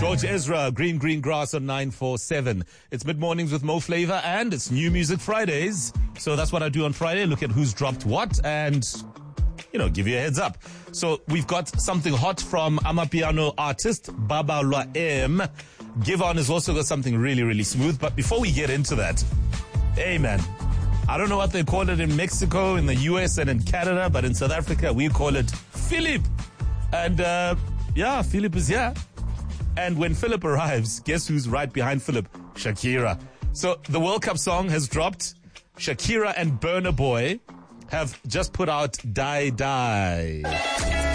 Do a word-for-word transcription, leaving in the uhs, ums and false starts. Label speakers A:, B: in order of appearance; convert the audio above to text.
A: George Ezra, Green Green Grass on nine four seven. It's mid-mornings with Mo Flavor and it's New Music Fridays. So that's what I do on Friday. Look at who's dropped what and, you know, give you a heads up. So we've got something hot from Amapiano artist Baba Lwa M. Givon has also got something really, really smooth. But before we get into that, hey man, I don't know what they call it in Mexico, in the U S and in Canada, but in South Africa we call it Philip. And uh, yeah, Philip is here. And when Philip arrives, guess who's right behind Philip? Shakira. So the World Cup song has dropped. Shakira and Burna Boy have just put out Die Die.